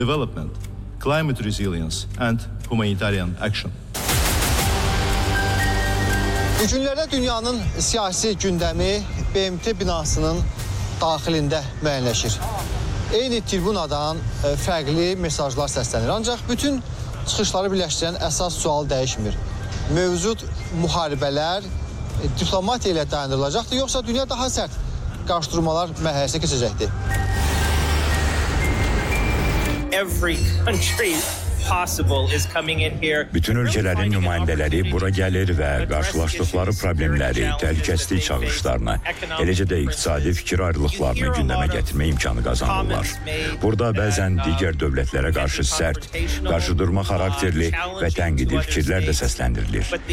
development, climate resilience and humanitarian action. Bu günlərdə dünyanın siyasi gündəmi BMT binasının daxilində müəyyənləşir. Eyni tribunadan fərqli mesajlar səslənir. Ancaq bütün çıxışları birləşdirən əsas sual dəyişmir. Mövcud müharibələr diplomatiya ilə dayandırılacaqdır, yoxsa dünya daha sərt qarşıdurmalar mərhələsinə keçəcəkdir? Bütün ölkələrin nümayəndələri bura gəlir və qarşılaşdıqları problemləri, təhlükəsizlik çağırışlarını, eləcə də iqtisadi fikir ayrılıqlarını gündəmə gətirmə imkanı qazanırlar. Burada bəzən digər dövlətlərə qarşı sərt, qarşıdurma xarakterli və tənqidi fikirlər də səsləndirilir.